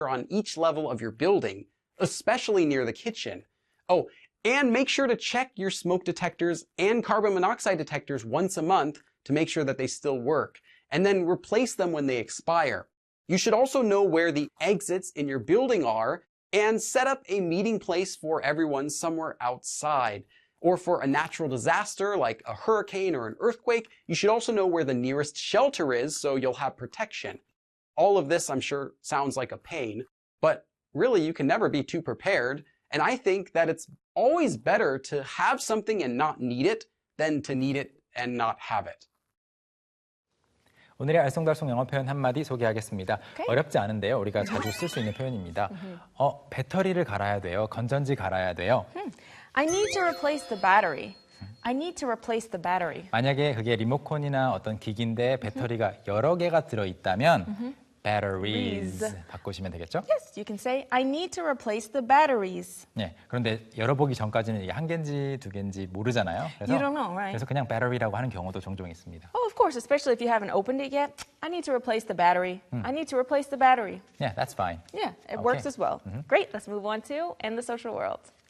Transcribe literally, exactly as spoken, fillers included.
on each level of your building, especially near the kitchen. Oh, and make sure to check your smoke detectors and carbon monoxide detectors once a month to make sure that they still work, and then replace them when they expire. You should also know where the exits in your building are and set up a meeting place for everyone somewhere outside. Or for a natural disaster like a hurricane or an earthquake, you should also know where the nearest shelter is so you'll have protection. All of this, I'm sure, sounds like a pain, but really you can never be too prepared. And I think that it's always better to have something and not need it than to need it and not have it. 오늘의 알쏭달쏭 영어 표현 한마디 소개하겠습니다. Okay. 어렵지 않은데요. 우리가 자주 쓸 수 있는 표현입니다. 어, 배터리를 갈아야 돼요. 건전지 갈아야 돼요. I need to replace the battery. I need to replace the battery. 만약에 그게 리모컨이나 어떤 기기인데 배터리가 여러 개가 들어있다면 batteries 바꾸시면 되겠죠? Yes, you can say I need to replace the batteries. 네, 그런데 열어보기 전까지는 이게 한 개인지 두 개인지 모르잖아요. 그래서, you don't know, right? 그래서 그냥 battery라고 하는 경우도 종종 있습니다. Oh, of course, especially if you haven't opened it yet. I need to replace the battery. Mm. I need to replace the battery. Yeah, that's fine. Yeah, it okay. works as well. Mm-hmm. Great, let's move on to In the Social World.